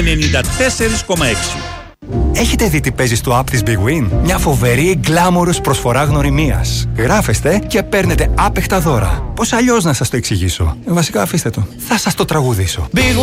94,6. Έχετε δει τι παίζει στο app της Big Win? Μια φοβερή glamorous προσφορά γνωριμίας. Γράφεστε και παίρνετε άπεχτα δώρα. Πώς αλλιώς να σας το εξηγήσω? Βασικά αφήστε το. Θα σας το τραγουδήσω.